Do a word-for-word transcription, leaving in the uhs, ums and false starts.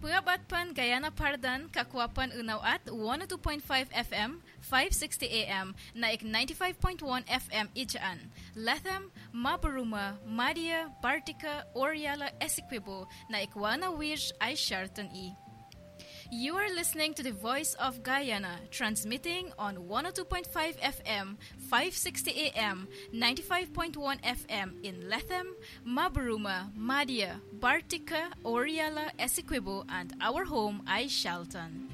Puyabat pan Gayana Pardan, Kakwapan Unaw at one oh two point five F M, five sixty A M, naik ninety-five point one F M Ijaan. Lethem, Mabaruma, Madia, Bartica, Oriala, Essequibo, naik Wana Wish, ay Shartan E. You are listening to the Voice of Guyana, transmitting on one oh two point five F M, five sixty A M, ninety-five point one F M in Lethem, Mabaruma, Madia, Bartica, Oriala, Essequibo, and our home, ay Shalton.